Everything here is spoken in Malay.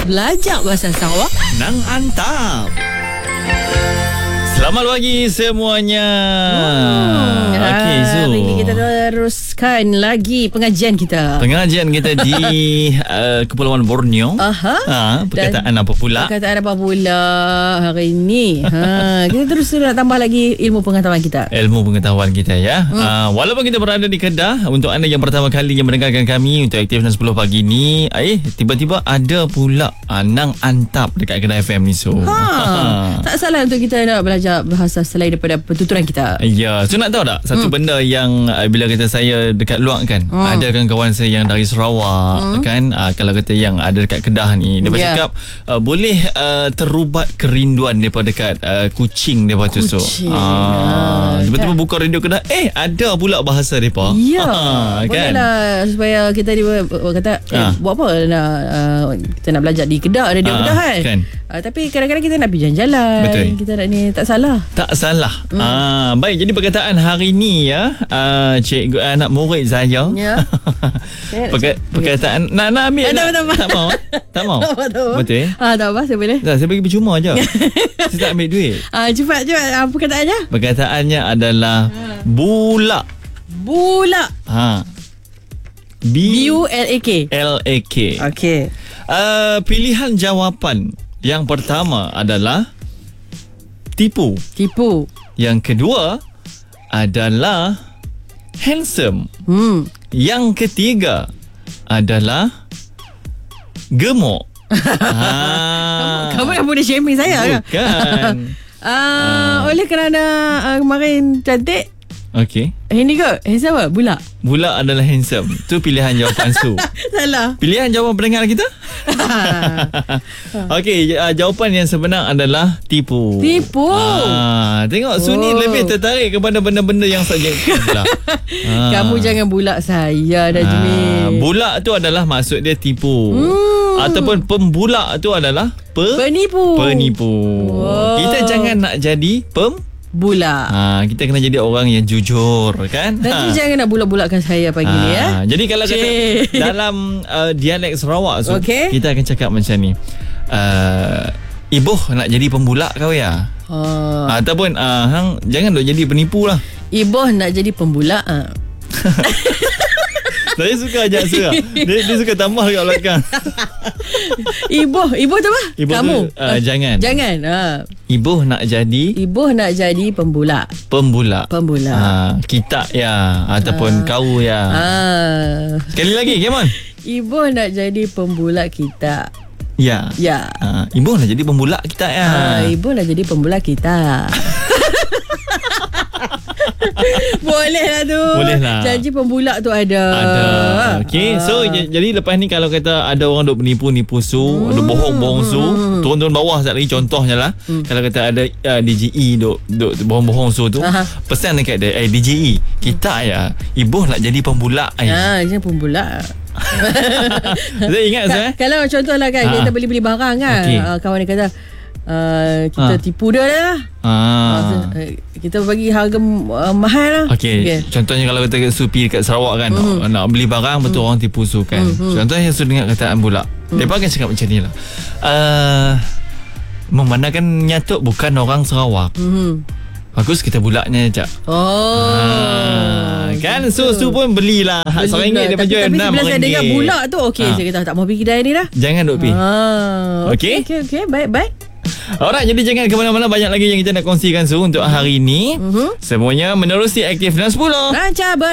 Belajar bahasa Sarawak Nang Antap. Selamat pagi semuanya. Okey, Zu. Hari ini kita teruskan lagi pengajian kita. Pengajian kita di Kepulauan Borneo. Perkataan apa pula? Perkataan apa pula hari ini? Kita terus nak tambah lagi ilmu pengetahuan kita. Ilmu pengetahuan kita ya. Walaupun kita berada di Kedah, untuk anda yang pertama kali yang mendengarkan kami untuk Aktif 10 pagi ni, tiba-tiba ada pula Nang Antap dekat Kedah FM ni, so. Tak salah untuk kita nak belajar bahasa selain daripada pertuturan kita. Ya, so nak tahu tak satu benda yang bila kata saya dekat luar kan, ada kan kawan saya yang dari Sarawak kan, kalau kata yang ada dekat Kedah ni, dia cakap boleh terubat kerinduan daripada dekat kucing depa tu, so. Tiba-tiba buka radio Kedah, ada pula bahasa depa. Ya. Kan? Bolehlah supaya kita kata buat apa nak kita nak belajar di Kedah, radio Kedah kan. Tapi kadang-kadang kita nak pergi jalan-jalan. Betul. Kita nak ni tak salah. Tak salah. Baik, jadi perkataan hari ni ya, cikgu anak murid saya. Ya. Perkataan nak ambil. Tak mau. Tak mau. Betul. Tak apa, saya boleh. Saya pergi percuma je. Saya tak ambil duit. Cepat. Perkataannya? Perkataannya adalah bulak. Bulak. B-U-L-A-K. L-A-K. Okey. Pilihan jawapan yang pertama adalah tipu. Yang kedua adalah handsome. Yang ketiga adalah gemuk. Kamu yang boleh shaming saya. Bukan. Oleh kerana kemarin cantik. Okey. Ini ke? Handsome apa? Bulak adalah handsome. Tu pilihan jawapan Su. Salah. Pilihan jawapan pendengar kita? Okey, jawapan yang sebenar adalah tipu. Tengok Su ni lebih tertarik kepada benda-benda yang subjektif lah. Kamu jangan bulak saya dah, Jimmy. Bulak tu adalah maksud dia tipu. Ataupun pembulak tu adalah penipu. Kita jangan nak jadi bulak. Kita kena jadi orang yang jujur kan. Dan jangan nak bulak-bulakkan saya pagi ni ya. Jadi kalau kata dalam dialek Sarawak, so, kita akan cakap macam ni. Ibuh nak jadi pembulak kau ya. Ataupun hang jangan dok jadi penipu lah. Ibuh nak jadi pembulak. Saya suka ajak Surah. Dia suka tambah kat belakang. Ibuh tu apa? Kamu tu, jangan. Ibuh nak jadi pembulak. Kita ya, ataupun kau ya. Sekali lagi, come on. Ibuh nak jadi pembulak kita. Ya. Ibuh nak jadi pembulak kita ya. Ibuh nak jadi pembulak kita. Boleh lah tu. Janji pembulak tu ada. Okey, so jadi lepas ni kalau kata ada orang duk menipu Su, duk bohong Su, turun bawah sekali lagi contohnya lah. Kalau kata ada DJE duk bohong Su tu, pesan dekat dia, DJE, kita ya, ibuh nak jadi pembulak. Jangan pembulak. Saya ingat kalau contoh lah kan, kita beli barang kan, kawan dia kata kita tipu dia lah. Kita bagi harga mahal lah. Okey. Contohnya kalau kita supi dekat Sarawak kan, nak beli barang, betul orang tipu Su kan. Contohnya Su dengar kataan bulak, mereka akan cakap macam ni lah. Memandangkan nyatuk bukan orang Sarawak, bagus kita bulaknya je. Kan Su pun belilah RM1 dia jual RM6. Tapi bila saya dengar bulak tu, saya kata tak mau pergi kedai ni dah. Jangan duk pergi. Okey. Baik. Alright, jadi jangan ke mana-mana, banyak lagi yang kita nak kongsikan Su untuk hari ini. Semuanya menerusi Aktif 10. Lancar